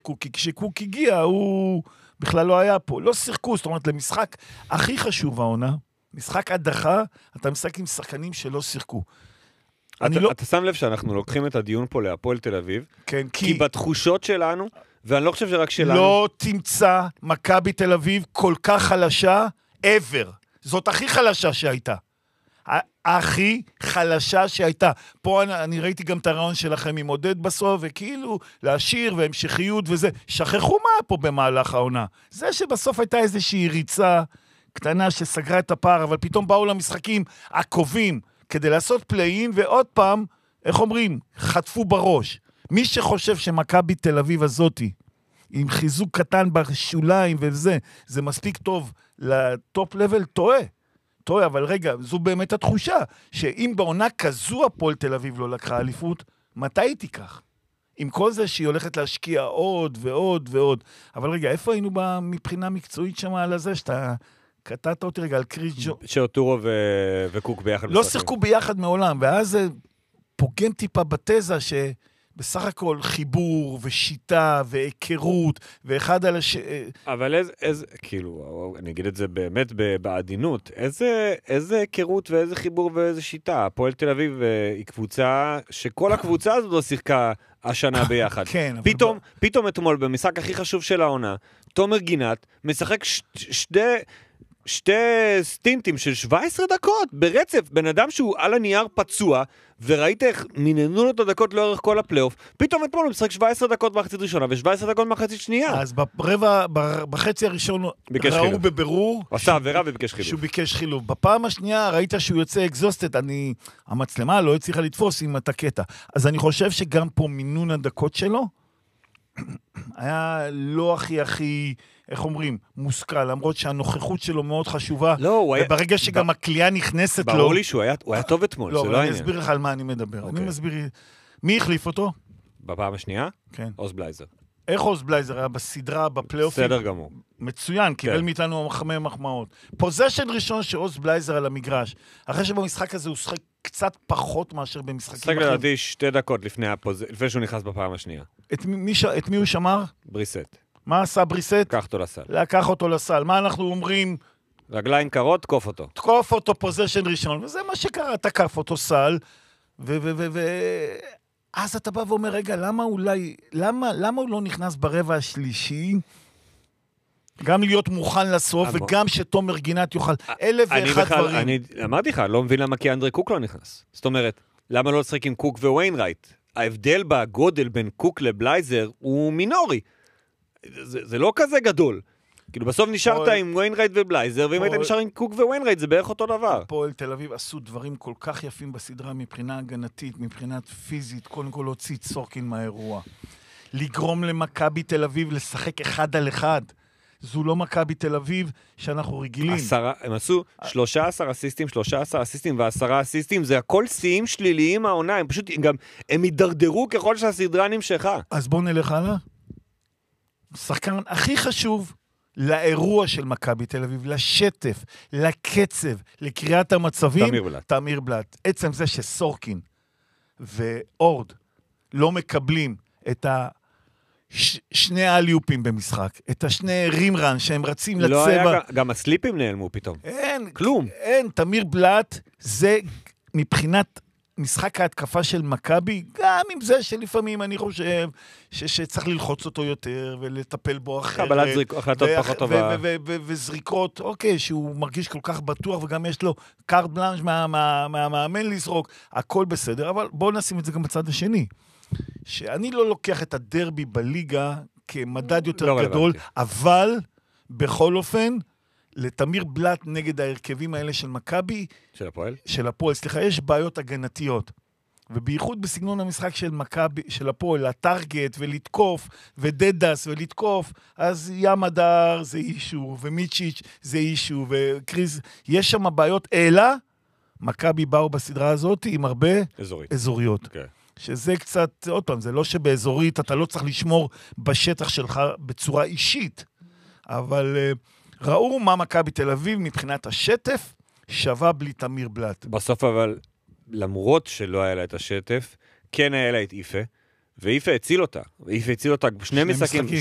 קוקי, כשקוק הגיע, הוא בכלל לא היה פה. לא שיחקו, זאת אומרת, למשחק הכי חשוב העונה, משחק הדחה, אתה משחק עם שחקנים שלא שיחקו. אתה שם לב שאנחנו לוקחים את הדיון פה להפועל תל אביב, כן, כי בתחושות שלנו, ואני לא חושב שרק שלנו... לא תמצא מכבי תל אביב כל כך חלשה, ever. זאת הכי חלשה שהייתה. הכי חלשה שהייתה. פה אני ראיתי גם את הרעיון שלכם עם עודד בסוף, וכאילו להשאיר והמשכיות וזה. שכחו מה פה במהלך העונה. זה שבסוף הייתה איזושהי ריצה קטנה שסגרה את הפער, אבל פתאום באו למשחקים עקובים כדי לעשות פליין, ועוד פעם, איך אומרים? חטפו בראש. מי שחושב שמכבי תל אביב הזאתי, עם חיזוק קטן בשוליים וזה, זה מספיק טוב לטופ לבל, טועה, אבל רגע, זו באמת התחושה, שאם בעונה כזו הפועל תל אביב לא לקחה אליפות, מתי היא תיקח? עם כל זה שהיא הולכת להשקיע עוד ועוד ועוד. אבל רגע, איפה היינו מבחינה מקצועית שם על הזה, שאתה קטעת אותי רגע על קריס ג'ו... שאוטורו וקוק ביחד. לא שיחקו ביחד מעולם, ואז זה פוגם טיפה בתזה בסך הכל חיבור ושיטה והיכרות ואחד על אבל איזה, כאילו, אני אגיד את זה באמת בעדינות, איזה היכרות ואיזה חיבור ואיזה שיטה. הפועל תל אביב היא קבוצה שכל הקבוצה הזאת לא שיחקה השנה ביחד. כן. פתאום אתמול במשחק הכי חשוב של העונה, תומר גינת משחק שתי סטינטים של 17 דקות ברצף, בן אדם שהוא על הנייר פצוע, וראית איך מיננו לו את הדקות לאורך כל הפלייאוף, פתאום אתמול הוא משחק 17 דקות מחצית ראשונה, ו17 דקות מחצית שנייה. אז בחצי הראשון ראו בבירור, עשה עבירה וביקש חילוב. שהוא ביקש חילוב. בפעם השנייה ראית שהוא יוצא אקזוסטד, המצלמה לא הצליחה לתפוס עם את הקטע. אז אני חושב שגם פה מינון הדקות שלו, היה לא הכי, איך אומרים, מושכל, למרות שהנוכחות שלו מאוד חשובה, וברגע שגם הקליעה נכנסת לו... ברור לי שהוא היה טוב אתמול, זה לא העניין. אני אסביר לך על מה אני מדבר. אני מסביר, מי החליף אותו? בפעם השנייה? כן. עוז בלייזר. איך עוז בלייזר היה בסדרה, בפלייאופים? בסדר גמור. מצוין, קיבל מאיתנו מחמאות. פוזיישן ראשון שעוז בלייזר על המגרש, אחרי שבמשחק הזה הוא שחק קצת פחות מאשר במשחקים אחרים. שחק לדעתי 2 דקות לפני שהוא נכנס בפעם השנייה. את מי הוא שמר? בריסט. מה עשה בריסט? לקח אותו לסל. מה אנחנו אומרים? רגליים קרות, תקוף אותו. תקוף אותו פוזיישן ראשון, וזה מה שקרה, תקף אותו סל, אז אתה בא ואומר, רגע, למה הוא לא נכנס ברבע השלישי? גם להיות מוכן לסוף, וגם שתומר גינת יוכל 1,001 דברים. אני אמרתי לך, לא מבין למה כי אנדרי קוק לא נכנס. זאת אומרת, למה לא לשחק עם קוק וויינרייט? ההבדל בגודל בין קוק לבלייזר הוא מינורי. זה לא כזה גדול. כאילו בסוף נשארת עם וויינרייט ובלייזר, ואם היית נשאר עם קוק וויינרייט, זה בערך אותו דבר. הפועל תל אביב עשו דברים כל כך יפים בסדרה, מבחינה הגנתית, מבחינת פיזית, קודם כל להוציא את סורקין מהאירוע. לגרום למכבי תל אביב לשחק 1 על 1. זו לא מכבי תל אביב שאנחנו רגילים. הם עשו 13 אסיסטים, ו10 אסיסטים, זה הכל שיאים שליליים העונה, הם פשוט הם יידרדרו ככל שהסדרה נמשכה. אז בואו נלך הלאה. שחקן הכי חשוב לאירוע של מכבי תל אביב, לשטף, לקצב, לקריאת המצבים, תמיר בלט. עצם זה שסורקין ואורד לא מקבלים את שני האליופים במשחק, את השני רימרן שהם רצים לצבע. לא היה, גם הסליפים נעלמו פתאום. כלום. אין, תמיר בלט זה מבחינת משחק ההתקפה של מכבי, גם עם זה שלפעמים אני חושב שצריך ללחוץ אותו יותר ולטפל בו אחרת. קבלת החלטות פחות טובה. וזריקות, אוקיי, שהוא מרגיש כל כך בטוח, וגם יש לו קארט בלנש מהמאמן לזרוק, הכל בסדר, אבל בואו נשים את זה גם בצד השני. שאני לא לוקח את הדרבי בליגה כמדד יותר גדול, אבל בכל אופן, לתמיר בלט נגד ההרכבים האלה של מכבי, של הפועל, סליחה, יש בעיות הגנתיות. ובייחוד בסגנון המשחק של מכבי, של הפועל, הטרגט ולתקוף, ודדס ולתקוף, אז ימדר זה אישו, ומיצ'יץ' זה אישו, וקריז, יש שם בעיות, אלא מכבי באו בסדרה הזאת עם הרבה אזוריות. שזה קצת, עוד פעם, זה לא שבאזורית אתה לא צריך לשמור בשטח שלך בצורה אישית, אבל ראו מה מכבי תל אביב מבחינת השטף שווה בלי תמיר בלט. בסוף אבל, למרות שלא היה לה את השטף, כן היה לה את איפה, ואיפה הציל אותה. ואיפה הציל אותה שני משחקים.